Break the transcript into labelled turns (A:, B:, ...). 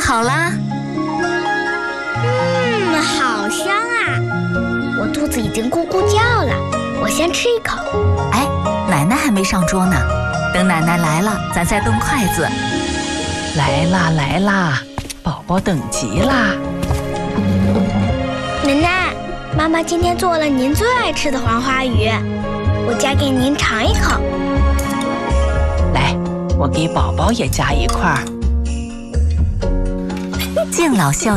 A: 好啦。
B: 好香啊！我肚子已经咕咕叫了，我先吃一口。
A: 哎，奶奶还没上桌呢，等奶奶来了，咱再动筷子。
C: 来啦来啦，宝宝等急啦！
B: 奶奶，妈妈今天做了您最爱吃的黄花鱼，我夹给您尝一口。
C: 来，我给宝宝也夹一块儿。
A: 敬老孝